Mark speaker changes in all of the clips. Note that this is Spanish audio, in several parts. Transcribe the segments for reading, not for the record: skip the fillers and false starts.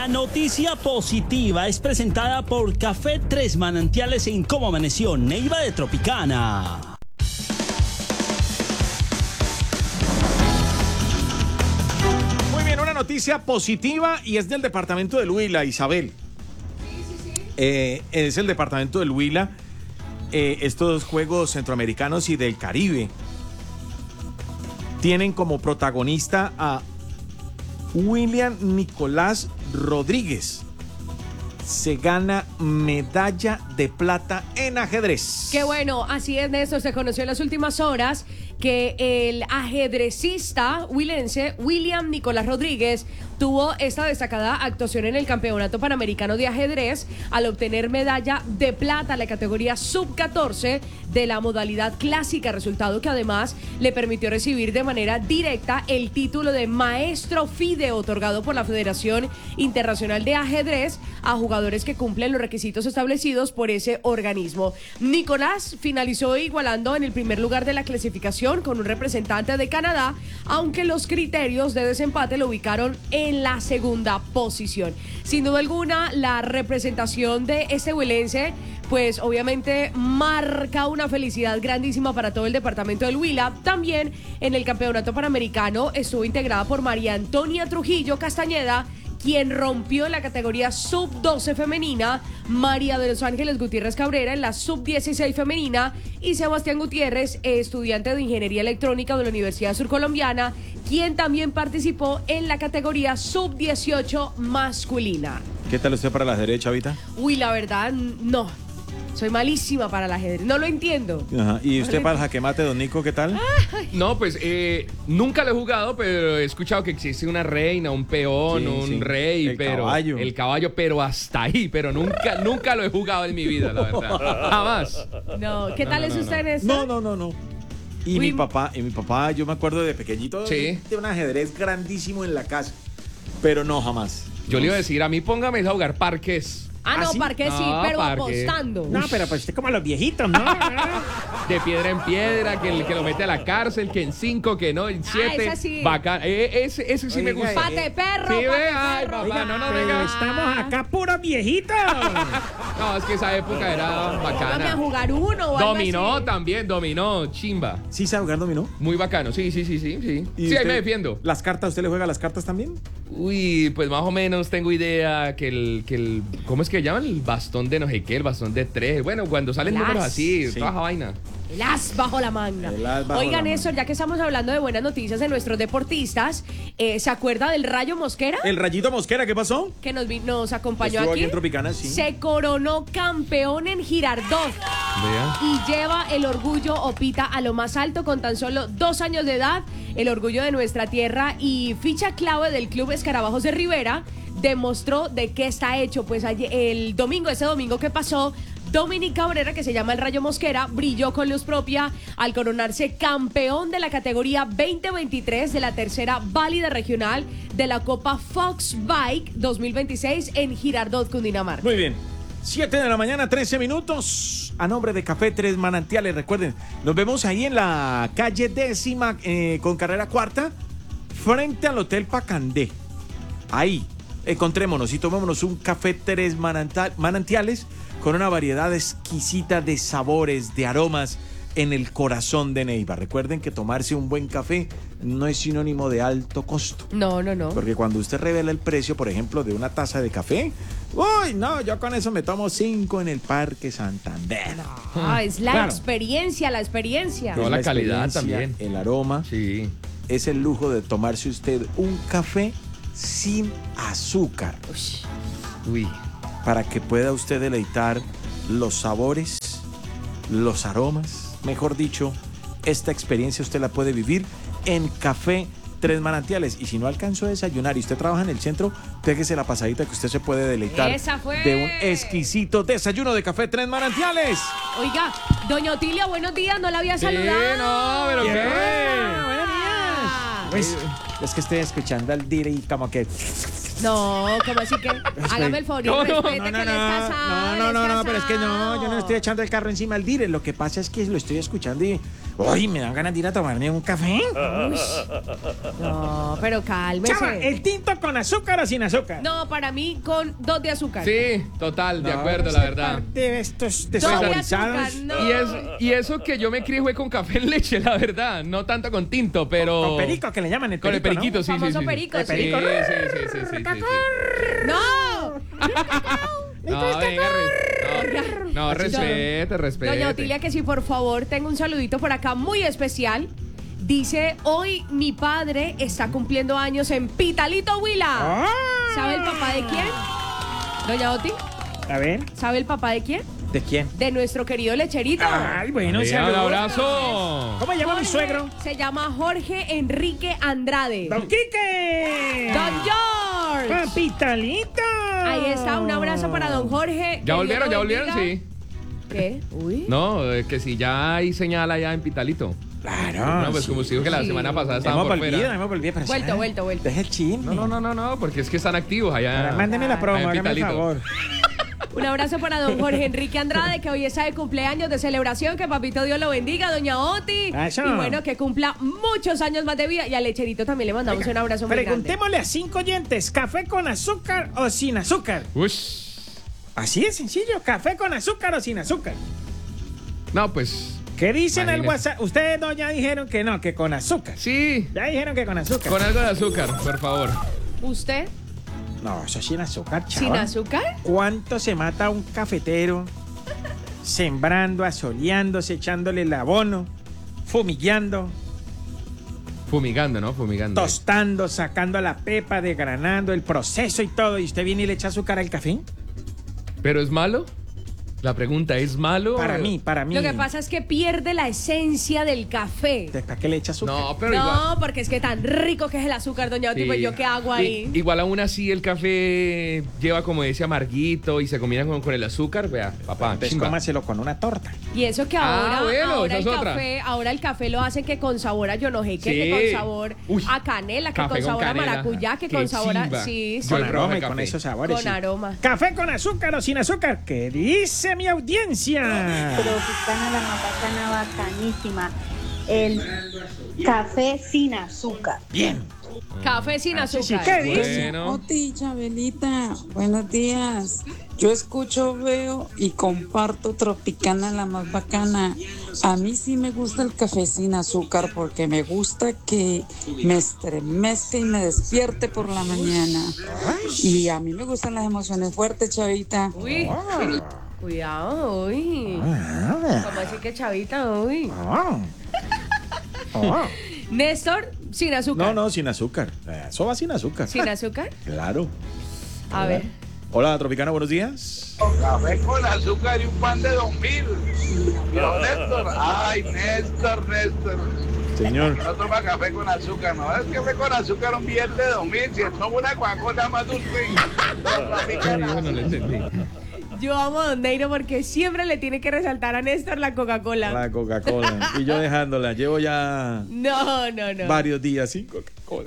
Speaker 1: La noticia positiva es presentada por Café Tres Manantiales en Cómo Amaneció, Neiva de Tropicana.
Speaker 2: Muy bien, una noticia positiva y es del departamento del Huila, Isabel. Es el departamento del Huila, estos Juegos Centroamericanos y del Caribe tienen como protagonista a William Nicolás Rodríguez. Se gana medalla de plata en ajedrez.
Speaker 3: Qué bueno, así es, Néstor. Se conoció en las últimas horas que el ajedrecista huilense William Nicolás Rodríguez tuvo esta destacada actuación en el Campeonato Panamericano de Ajedrez al obtener medalla de plata en la categoría sub-14 de la modalidad clásica, resultado que además le permitió recibir de manera directa el título de maestro FIDE otorgado por la Federación Internacional de Ajedrez a jugadores que cumplen los requisitos establecidos por ese organismo. Nicolás finalizó igualando en el primer lugar de la clasificación con un representante de Canadá, aunque los criterios de desempate lo ubicaron en la segunda posición. Sin duda alguna, la representación de este huilense, pues obviamente marca una felicidad grandísima para todo el departamento del Huila. También en el Campeonato Panamericano estuvo integrada por María Antonia Trujillo Castañeda, quien rompió en la categoría sub-12 femenina, María de los Ángeles Gutiérrez Cabrera en la sub-16 femenina y Sebastián Gutiérrez, estudiante de Ingeniería Electrónica de la Universidad Surcolombiana, quien también participó en la categoría sub-18 masculina.
Speaker 2: ¿Qué tal usted para el ajedrez, Chavita?
Speaker 3: Uy, la verdad, no. Soy malísima para el ajedrez, no lo entiendo.
Speaker 2: Ajá. ¿Y usted para el jaque mate, don Nico, qué tal?
Speaker 4: No, pues nunca lo he jugado, pero he escuchado que existe una reina, un peón, un rey,
Speaker 2: el caballo.
Speaker 4: El caballo, pero hasta ahí, pero nunca lo he jugado en mi vida, la verdad. Jamás.
Speaker 3: No, ¿qué tal es usted en esto?
Speaker 2: No. Y mi papá, yo me acuerdo de pequeñito,
Speaker 4: sí,
Speaker 2: de un ajedrez grandísimo en la casa, pero no, jamás.
Speaker 4: Yo le iba a decir, a mí póngame a jugar parques.
Speaker 3: Ah, no,
Speaker 2: ¿sí?
Speaker 3: parque sí,
Speaker 4: No,
Speaker 3: pero
Speaker 4: parque.
Speaker 3: apostando.
Speaker 1: No, pero pues usted como los viejitos, ¿no?
Speaker 4: De piedra en piedra, que el que lo mete a la cárcel, que en 5, que no, en 7.
Speaker 3: ese sí.
Speaker 4: Bacán. Ese sí me gusta.
Speaker 3: Pate perro,
Speaker 4: Sí,
Speaker 3: pate
Speaker 4: ve, ay,
Speaker 3: perro.
Speaker 4: papá, no nos
Speaker 1: Pero
Speaker 4: venga.
Speaker 1: estamos acá puros viejitos.
Speaker 4: No, es que esa época era
Speaker 3: Póngame a
Speaker 4: bacana.
Speaker 3: jugar uno o algo
Speaker 4: Dominó
Speaker 3: así.
Speaker 4: también, dominó, chimba.
Speaker 2: ¿Sí sabe jugar dominó?
Speaker 4: Muy bacano, sí.
Speaker 2: ¿Y
Speaker 4: Sí, ahí
Speaker 2: usted,
Speaker 4: me defiendo.
Speaker 2: ¿Las cartas, usted le juega las cartas también?
Speaker 4: Uy, pues más o menos tengo idea que el ¿cómo es que llaman? El bastón de no sé qué, el bastón de 3. Bueno, cuando salen
Speaker 3: El
Speaker 4: números
Speaker 3: as.
Speaker 4: así,
Speaker 2: Sí.
Speaker 4: toda esa vaina.
Speaker 3: El as bajo la manga.
Speaker 2: El as bajo la
Speaker 3: Oigan,
Speaker 2: manga.
Speaker 3: Néstor, ya que estamos hablando de buenas noticias de nuestros deportistas, ¿se acuerda del Rayo Mosquera?
Speaker 2: El Rayito Mosquera, ¿qué pasó?
Speaker 3: Que nos acompañó
Speaker 2: Estuvo
Speaker 3: aquí.
Speaker 2: aquí en Tropicana, sí.
Speaker 3: Se coronó campeón en Girardot
Speaker 4: Vea.
Speaker 3: y lleva el orgullo Opita a lo más alto con tan solo 2 años de edad. El orgullo de nuestra tierra y ficha clave del Club Escarabajos de Rivera demostró de qué está hecho. Pues ese domingo que pasó, Dominic Cabrera, que se llama el Rayo Mosquera, brilló con luz propia al coronarse campeón de la categoría 2023 de la tercera válida regional de la Copa Fox Bike 2026 en Girardot, Cundinamarca.
Speaker 2: Muy bien. 7 de la mañana, 13 minutos. A nombre de Café Tres Manantiales, recuerden, nos vemos ahí en la calle 10ª con carrera 4ª, frente al Hotel Pacandé. Ahí, encontrémonos y tomémonos un Café Tres Manantiales con una variedad exquisita de sabores, de aromas en el corazón de Neiva. Recuerden que tomarse un buen café no es sinónimo de alto costo.
Speaker 3: No.
Speaker 2: Porque cuando usted revela el precio, por ejemplo, de una taza de café, uy, no, yo con eso me tomo 5 en el Parque Santander.
Speaker 3: Es la
Speaker 2: Claro.
Speaker 3: experiencia.
Speaker 4: No,
Speaker 2: Es
Speaker 4: la calidad
Speaker 2: experiencia,
Speaker 4: también.
Speaker 2: El aroma,
Speaker 4: Sí.
Speaker 2: es el lujo de tomarse usted un café sin azúcar,
Speaker 4: Uy.
Speaker 2: para que pueda usted deleitar los sabores, los aromas, mejor dicho, esta experiencia usted la puede vivir en Café Tres Manantiales. Y si no alcanzó a desayunar y usted trabaja en el centro, pégese la pasadita que usted se puede deleitar
Speaker 3: ¡Esa fue!
Speaker 2: de un exquisito desayuno de Café Tres Manantiales.
Speaker 3: Oiga, doña Otilia, buenos días, no la había saludado.
Speaker 4: no, pero
Speaker 2: Bien.
Speaker 4: qué.
Speaker 2: Buenos días. Pues, es que estoy escuchando al Dire y como que
Speaker 3: No, ¿cómo así que? Hágame el favor y respete que él es casado.
Speaker 2: No, pero es que no, yo no le estoy echando el carro encima al dire. Lo que pasa es que lo estoy escuchando y, uy, me dan ganas de ir a tomarme un café.
Speaker 3: No, pero cálmese.
Speaker 2: Chava, ¿el tinto con azúcar o sin azúcar?
Speaker 3: No, para mí con 2 de azúcar.
Speaker 4: Sí, total, de acuerdo,
Speaker 2: pues,
Speaker 4: la verdad.
Speaker 2: De estos
Speaker 3: 2 de azúcar,
Speaker 2: desfavorizados.
Speaker 3: no.
Speaker 4: Y eso que yo me crié fue con café en leche, la verdad. No tanto con tinto, pero.
Speaker 2: Con perico, que le llaman el
Speaker 4: Con
Speaker 2: perico,
Speaker 4: el periquito,
Speaker 2: ¿no?
Speaker 4: sí, sí,
Speaker 3: Famoso
Speaker 4: sí.
Speaker 3: perico,
Speaker 4: Sí,
Speaker 3: sí.
Speaker 4: sí, sí.
Speaker 3: ¡No!
Speaker 4: No, venga, no, respete.
Speaker 3: Doña Otilia, que sí, por favor, tengo un saludito por acá muy especial. Dice, hoy mi padre está cumpliendo años en Pitalito, Huila.
Speaker 2: Ah.
Speaker 3: ¿Sabe el papá de quién? Doña Oti,
Speaker 2: A ver,
Speaker 3: ¿sabe el papá de quién?
Speaker 2: ¿de quién?
Speaker 3: De nuestro querido lecherito.
Speaker 2: Ay, bueno,
Speaker 4: Un
Speaker 2: saludos.
Speaker 4: abrazo.
Speaker 2: ¿Cómo se llama mi
Speaker 3: Jorge,
Speaker 2: suegro?
Speaker 3: Se llama Jorge Enrique Andrade.
Speaker 2: ¡Don Quique!
Speaker 3: Don George.
Speaker 2: ¡Papitalito!
Speaker 3: Ahí está, un abrazo para don Jorge.
Speaker 4: ¿Ya
Speaker 3: Que Dios lo
Speaker 4: volvieron?
Speaker 3: bendiga.
Speaker 4: Sí.
Speaker 3: ¿Qué? Uy.
Speaker 4: No, que si ya hay señal allá en Pitalito.
Speaker 2: Claro.
Speaker 4: No, pues como usted dijo que la
Speaker 3: Sí.
Speaker 4: semana pasada estaban
Speaker 2: Hemos
Speaker 4: por
Speaker 2: volvido,
Speaker 4: fuera.
Speaker 2: hemos volvido. Pero
Speaker 3: Vuelto.
Speaker 2: Deja el chisme.
Speaker 4: No, porque es que están activos allá.
Speaker 2: Mándeme la promo,
Speaker 4: en
Speaker 2: hágame el
Speaker 4: Pitalito.
Speaker 2: favor.
Speaker 3: Un abrazo para don Jorge Enrique Andrade, que hoy está de cumpleaños de celebración. Que papito Dios lo bendiga, doña Oti.
Speaker 2: Eso.
Speaker 3: Y bueno, que cumpla muchos años más de vida. Y al lecherito también le mandamos un abrazo muy grande.
Speaker 2: Preguntémosle a 5 oyentes, ¿café con azúcar o sin azúcar?
Speaker 4: Ush.
Speaker 2: Así de sencillo, ¿café con azúcar o sin azúcar?
Speaker 4: No, pues.
Speaker 2: ¿Qué dicen en el
Speaker 4: Imagínese.
Speaker 2: WhatsApp? Ustedes dos ya dijeron que no, que con azúcar.
Speaker 4: Sí.
Speaker 2: Ya dijeron que con azúcar.
Speaker 4: Con algo de azúcar, por favor.
Speaker 3: ¿Usted?
Speaker 2: No, eso es sin azúcar, chaval.
Speaker 3: ¿Sin azúcar?
Speaker 2: ¿Cuánto se mata un cafetero sembrando, asoleándose, echándole el abono, fumigando,
Speaker 4: Fumigando, ¿no? Fumigando.
Speaker 2: tostando, sacando la pepa, desgranando, el proceso y todo, y usted viene y le echa azúcar al café?
Speaker 4: ¿Pero es malo? La pregunta, ¿es malo?
Speaker 2: Para mí.
Speaker 3: Lo que pasa es que pierde la esencia del café.
Speaker 2: ¿Para qué le echa azúcar?
Speaker 4: No, pero
Speaker 3: No,
Speaker 4: igual.
Speaker 3: porque es que tan rico que es el azúcar, doña Oti,
Speaker 4: Sí.
Speaker 3: pues yo qué hago ahí.
Speaker 4: Igual aún así el café lleva como ese amarguito y se combina con el azúcar, vea, papá.
Speaker 2: Entonces
Speaker 4: chimba.
Speaker 2: cómaselo con una torta.
Speaker 3: Y eso que
Speaker 4: Ah,
Speaker 3: ahora,
Speaker 4: bueno, esa es otra.
Speaker 3: ahora el café lo hacen que con sabor a yo no sé qué,
Speaker 4: Sí.
Speaker 3: que con sabor
Speaker 4: Uy,
Speaker 3: a canela, que
Speaker 4: café
Speaker 3: con
Speaker 4: con
Speaker 3: sabor
Speaker 4: canela.
Speaker 3: a maracuyá, que
Speaker 4: Qué
Speaker 3: con sabor a...
Speaker 4: chimba.
Speaker 3: Sí, sí.
Speaker 4: Yo
Speaker 2: Con
Speaker 4: he probado
Speaker 2: aroma y
Speaker 4: café.
Speaker 2: con esos sabores.
Speaker 3: Con
Speaker 2: sí.
Speaker 3: aroma.
Speaker 2: ¿Café con azúcar o sin azúcar? ¿Qué dice mi audiencia?
Speaker 5: Tropicana, la más bacana, bacanísima. El café sin azúcar.
Speaker 2: Bien.
Speaker 3: Café sin
Speaker 2: sí,
Speaker 3: azúcar.
Speaker 2: ¿qué dice?
Speaker 4: Bueno.
Speaker 6: Oti, Chabelita, buenos días. Yo escucho, veo y comparto Tropicana, la más bacana. A mí sí me gusta el café sin azúcar porque me gusta que me estremezca y me despierte por la mañana. Y a mí me gustan las emociones fuertes, Chavita.
Speaker 3: Uy, cuidado, uy. ¿Cómo así que chavita, uy? Néstor, sin azúcar.
Speaker 2: No, sin azúcar. Eso va sin azúcar.
Speaker 3: ¿Sin azúcar?
Speaker 2: Claro.
Speaker 3: A ver.
Speaker 2: Hola, Tropicana, buenos días.
Speaker 7: Café con azúcar y un pan de 2000. Pero Néstor, ay, Néstor.
Speaker 2: Señor.
Speaker 7: No toma café con azúcar, no es café con azúcar un billete de 2000. Si toma una Coca-Cola más dulce.
Speaker 4: Ay, bueno, le entendí.
Speaker 3: Yo amo a Don Neiro porque siempre le tiene que resaltar a Néstor la Coca-Cola.
Speaker 2: La Coca-Cola. Y yo dejándola. Llevo ya
Speaker 3: No.
Speaker 2: varios días sin Coca-Cola.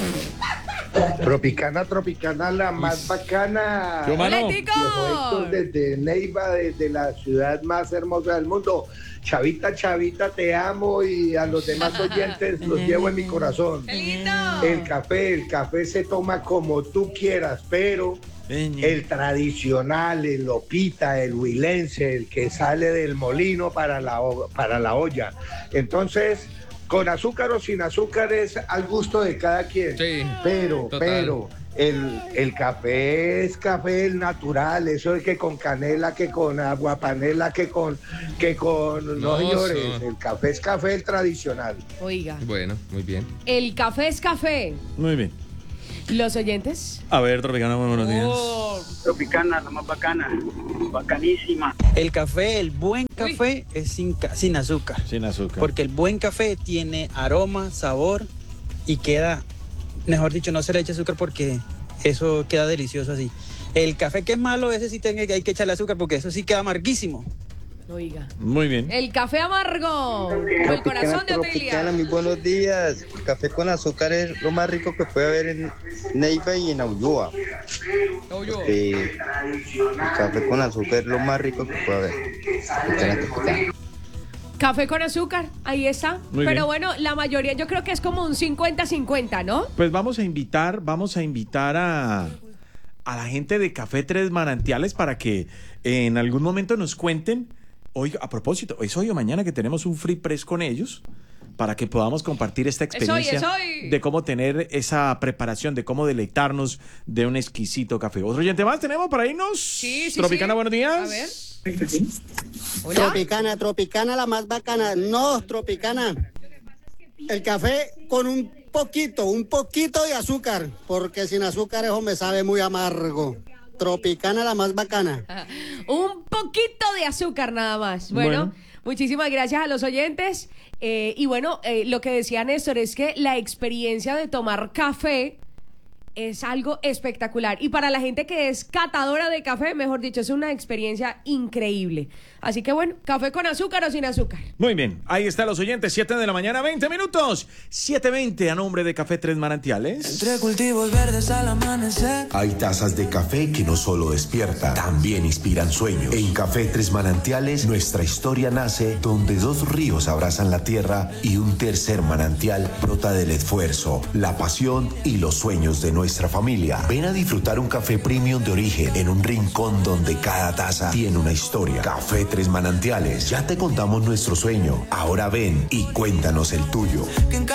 Speaker 8: Tropicana, la más bacana.
Speaker 2: Yo, mano.
Speaker 3: ¡Hola, Tico!
Speaker 8: Viejo Héctor, desde Neiva, desde la ciudad más hermosa del mundo. Chavita, te amo y a los demás oyentes los llevo en mi corazón.
Speaker 3: ¡Qué lindo!
Speaker 8: El café se toma como tú quieras, pero el tradicional, el lopita, el huilense, el que sale del molino para la olla. Entonces, con azúcar o sin azúcar es al gusto de cada quien.
Speaker 4: Sí,
Speaker 8: Pero
Speaker 4: total.
Speaker 8: el café es café el natural, eso es que con canela, que con agua panela, que con no
Speaker 4: No,
Speaker 8: señores,
Speaker 4: eso.
Speaker 8: el café es café el tradicional.
Speaker 3: Oiga,
Speaker 4: Bueno, muy bien.
Speaker 3: el café es café.
Speaker 2: Muy bien.
Speaker 3: ¿Los oyentes?
Speaker 2: A ver, Tropicana, buenos días.
Speaker 9: Tropicana, la más bacana, bacanísima.
Speaker 10: El café, el buen café es sin azúcar.
Speaker 2: Sin azúcar.
Speaker 10: Porque el buen café tiene aroma, sabor y queda, mejor dicho, no se le echa azúcar porque eso queda delicioso así. El café que es malo, ese sí hay que echarle azúcar porque eso sí queda amarguísimo.
Speaker 3: Oiga.
Speaker 2: Muy bien.
Speaker 3: El café amargo. El corazón de Otilia.
Speaker 11: Muy buenos días. El café con azúcar es lo más rico que puede haber en Neiva y en Ulloa. El café con azúcar es lo más rico que puede haber.
Speaker 3: Café con azúcar, ahí está.
Speaker 2: Muy
Speaker 3: Pero
Speaker 2: bien.
Speaker 3: bueno, la mayoría yo creo que es como un 50-50, ¿no?
Speaker 2: Pues vamos a invitar a la gente de Café Tres Manantiales para que en algún momento nos cuenten. Hoy, a propósito, es hoy o mañana que tenemos un free press con ellos para que podamos compartir esta experiencia
Speaker 3: Es hoy.
Speaker 2: de cómo tener esa preparación, de cómo deleitarnos de un exquisito café. ¿Otro oyente más tenemos para irnos?
Speaker 3: Sí.
Speaker 2: Tropicana, buenos días.
Speaker 3: A ver.
Speaker 12: Hola. Tropicana la más bacana. No, Tropicana. El café con un poquito de azúcar, porque sin azúcar eso me sabe muy amargo. Tropicana la más bacana.
Speaker 3: Un poquito de azúcar nada más. Bueno. Muchísimas gracias a los oyentes. Y bueno, lo que decía Néstor es que la experiencia de tomar café es algo espectacular. Y para la gente que es catadora de café, mejor dicho, es una experiencia increíble. Así que bueno, café con azúcar o sin azúcar.
Speaker 2: Muy bien, ahí están los oyentes, 7 de la mañana, 20 minutos. 7:20 a nombre de Café Tres Manantiales.
Speaker 13: Entre cultivos verdes al amanecer.
Speaker 14: Hay tazas de café que no solo despiertan, también inspiran sueños. En Café Tres Manantiales, nuestra historia nace donde dos ríos abrazan la tierra y un tercer manantial brota del esfuerzo, la pasión y los sueños de nuestra familia. Ven a disfrutar un café premium de origen en un rincón donde cada taza tiene una historia. Café Tres Manantiales. Ya te contamos nuestro sueño. Ahora ven y cuéntanos el tuyo.